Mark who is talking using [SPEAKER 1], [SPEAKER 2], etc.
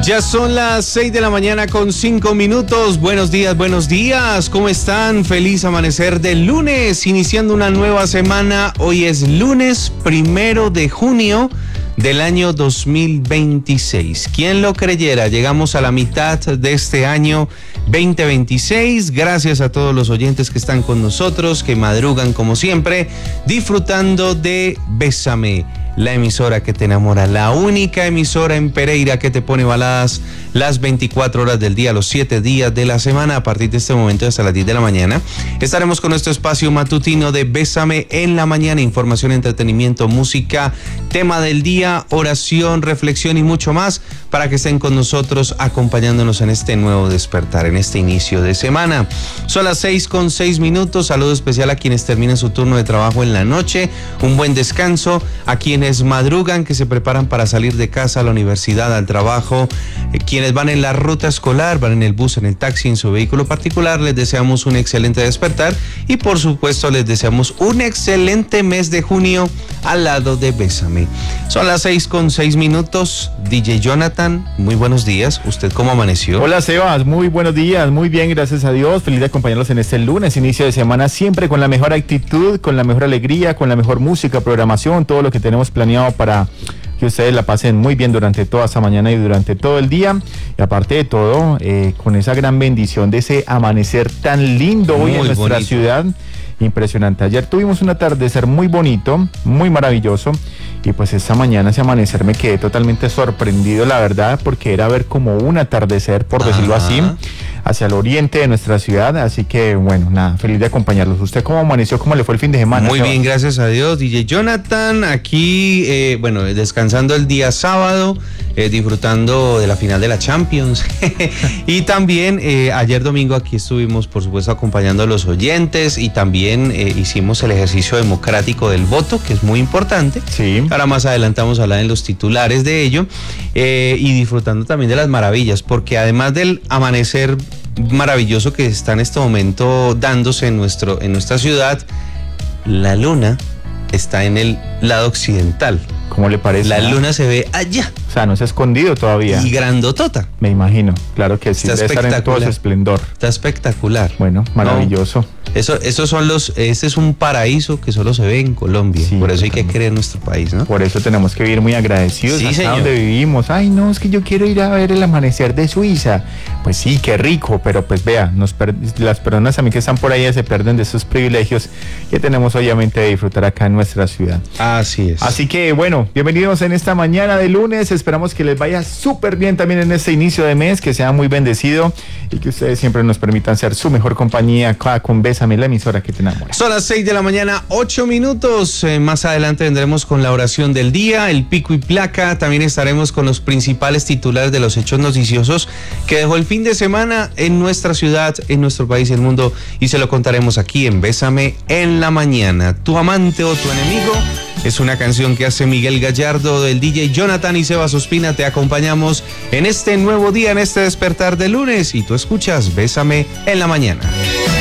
[SPEAKER 1] Ya son las 6 de la mañana con 5 minutos. Buenos días. ¿Cómo están? Feliz amanecer del lunes, iniciando una nueva semana. Hoy es lunes 1 de junio del año 2026. ¿Quién lo creyera? Llegamos a la mitad de este año 2026. Gracias a todos los oyentes que están con nosotros, que madrugan como siempre, disfrutando de Bésame, la emisora que te enamora, la única emisora en Pereira que te pone baladas las 24 horas del día, los 7 días de la semana. A partir de este momento hasta las 10 de la mañana estaremos con nuestro espacio matutino de Bésame en la mañana. Información, entretenimiento, música, tema del día, oración, reflexión y mucho más para que estén con nosotros acompañándonos en este nuevo despertar, en este inicio de semana. Son las 6:06 minutos. Saludo especial a quienes terminan su turno de trabajo en la noche. Un buen descanso a quienes madrugan, que se preparan para salir de casa a la universidad, al trabajo, quienes van en la ruta escolar, van en el bus, en el taxi, en su vehículo particular. Les deseamos un excelente despertar y por supuesto les deseamos un excelente mes de junio al lado de Bésame. Son las 6:06 minutos. DJ Jonathan, muy buenos días. ¿Usted cómo amaneció?
[SPEAKER 2] Hola Sebas, muy buenos días, muy bien, gracias a Dios. Feliz de acompañarlos en este lunes, inicio de semana, siempre con la mejor actitud, con la mejor alegría, con la mejor música, programación, todo lo que tenemos planeado para que ustedes la pasen muy bien durante toda esta mañana y durante todo el día. Y aparte de todo, con esa gran bendición de ese amanecer tan lindo hoy en nuestra ciudad. Impresionante. Ayer tuvimos un atardecer muy bonito, muy maravilloso, y pues esta mañana, ese amanecer, me quedé totalmente sorprendido, la verdad, porque era ver como un atardecer, por decirlo así, hacia el oriente de nuestra ciudad. Así que bueno, nada, feliz de acompañarlos. ¿Usted cómo amaneció? ¿Cómo le fue el fin de semana?
[SPEAKER 1] Muy bien, gracias a Dios. DJ Jonathan, aquí, descansando el día sábado, disfrutando de la final de la Champions. Y también ayer domingo aquí estuvimos, por supuesto, acompañando a los oyentes, y también hicimos el ejercicio democrático del voto, que es muy importante.
[SPEAKER 2] Sí.
[SPEAKER 1] Ahora más adelante vamos a hablar en los titulares de ello, y disfrutando también de las maravillas, porque además del amanecer maravilloso que está en este momento dándose en nuestra ciudad, la luna está en el lado occidental.
[SPEAKER 2] ¿Cómo le parece?
[SPEAKER 1] La luna se ve allá.
[SPEAKER 2] O sea, no se ha escondido todavía.
[SPEAKER 1] Y grandotota.
[SPEAKER 2] Me imagino, claro que sí,
[SPEAKER 1] está
[SPEAKER 2] debe estar en todo su esplendor.
[SPEAKER 1] Está espectacular.
[SPEAKER 2] Bueno, maravilloso.
[SPEAKER 1] No, este es un paraíso que solo se ve en Colombia. Sí, por eso hay que querer nuestro país, ¿no?
[SPEAKER 2] Por eso tenemos que vivir muy agradecidos,
[SPEAKER 1] sí,
[SPEAKER 2] acá
[SPEAKER 1] señor,
[SPEAKER 2] donde vivimos. Ay, no, es que yo quiero ir a ver el amanecer de Suiza. Pues sí, qué rico, pero pues vea, las personas también que están por ahí se pierden de esos privilegios que tenemos obviamente de disfrutar acá en nuestra ciudad.
[SPEAKER 1] Así es.
[SPEAKER 2] Así que bueno, bienvenidos en esta mañana de lunes. Esperamos que les vaya súper bien también en este inicio de mes, que sea muy bendecido y que ustedes siempre nos permitan ser su mejor compañía acá con Bésame, la emisora que te enamora.
[SPEAKER 1] Son las 6 de la mañana, 8 minutos. Más adelante vendremos con la oración del día, el pico y placa. También estaremos con los principales titulares de los hechos noticiosos que dejó el fin de semana en nuestra ciudad, en nuestro país y el mundo, y se lo contaremos aquí en Bésame en la mañana. Tu amante o tu enemigo es una canción que hace Miguel Gallardo, del DJ Jonathan y Sebas Ospina. Te acompañamos en este nuevo día, en este despertar de lunes, y tú escuchas Bésame en la mañana.